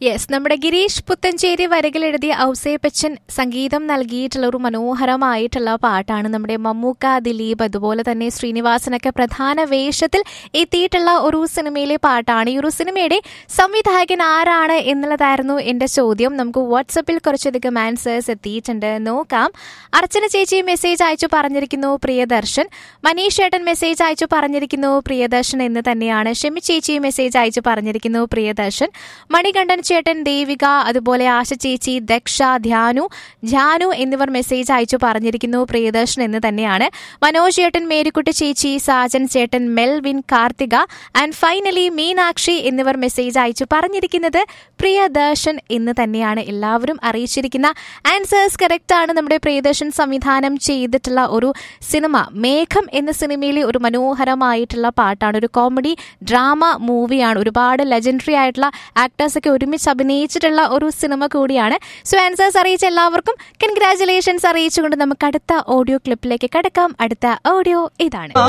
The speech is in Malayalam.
യെസ്, നമ്മുടെ ഗിരീഷ് പുത്തഞ്ചേരി വരികൾ എഴുതിയ ഔസേപ്പച്ചൻ സംഗീതം നൽകിയിട്ടുള്ള ഒരു മനോഹരമായിട്ടുള്ള പാട്ടാണ്. നമ്മുടെ മമ്മൂക്ക, ദിലീപ്, അതുപോലെ തന്നെ ശ്രീനിവാസനൊക്കെ പ്രധാന വേഷത്തിൽ എത്തിയിട്ടുള്ള ഒരു സിനിമയിലെ പാട്ടാണ്. ഈ ഒരു സിനിമയുടെ സംവിധായകൻ ആരാണ് എന്നുള്ളതായിരുന്നു എന്റെ ചോദ്യം. നമുക്ക് വാട്സപ്പിൽ കുറച്ചധികം ആൻസേഴ്സ് എത്തിയിട്ടുണ്ട്, നോക്കാം. അർച്ചന ചേച്ചി മെസ്സേജ് അയച്ചു പറഞ്ഞിരിക്കുന്നു പ്രിയദർശൻ. മനീഷ് ചേട്ടൻ മെസ്സേജ് അയച്ചു പറഞ്ഞിരിക്കുന്നു പ്രിയദർശൻ എന്ന് തന്നെയാണ്. ഷെമി ചേച്ചി മെസ്സേജ് അയച്ചു പറഞ്ഞിരിക്കുന്നു പ്രിയദർശൻ. മണികണ്ഠൻ ചേട്ടൻ, ദേവിക, അതുപോലെ ആശ ചേച്ചി, ദക്ഷ, ധ്യാനു എന്നിവർ മെസ്സേജ് അയച്ചു പറഞ്ഞിരിക്കുന്നു പ്രിയദർശൻ എന്ന് തന്നെയാണ്. മനോജ് ചേട്ടൻ, മേരിക്കുട്ടി ചേച്ചി, സാജൻ ചേട്ടൻ, Melvin, Karthika and finally Meenakshi എന്നിവർ മെസ്സേജ് അയച്ചു പറഞ്ഞിരിക്കുന്നത് പ്രിയദർശൻ എന്ന് തന്നെയാണ്. എല്ലാവരും അറിയിച്ചിരിക്കുന്ന ആൻസേഴ്സ് കറക്റ്റ് ആണ്. നമ്മുടെ പ്രിയദർശൻ സംവിധാനം ചെയ്തിട്ടുള്ള ഒരു സിനിമ മേഘം എന്ന സിനിമയിലെ ഒരു മനോഹരമായിട്ടുള്ള പാട്ടാണ്. ഒരു കോമഡി ഡ്രാമ മൂവിയാണ്. ഒരുപാട് ലെജൻഡറി ആയിട്ടുള്ള ആക്ടേഴ്സ് ഒക്കെ ഒരുമിച്ച് അഭിനയിച്ചിട്ടുള്ള ഒരു സിനിമ കൂടിയാണ്. സോ ആൻസേഴ്സ് അറിയിച്ച എല്ലാവർക്കും കൺഗ്രാറ്റുലേഷൻസ് അറിയിച്ചുകൊണ്ട് നമുക്ക് അടുത്ത ഓഡിയോ ക്ലിപ്പിലേക്ക് കടക്കാം. അടുത്ത ഓഡിയോ ഇതാണ്.